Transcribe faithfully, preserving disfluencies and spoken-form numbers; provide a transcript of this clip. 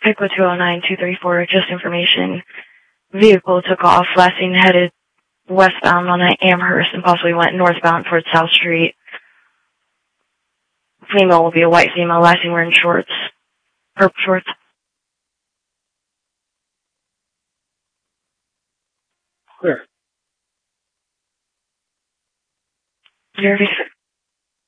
Pickwood two oh nine two three four, just information. Vehicle took off, last seen headed westbound on Amherst and possibly went northbound towards South Street. Female will be a white female, last seen wearing shorts, purple shorts. Clear. Zero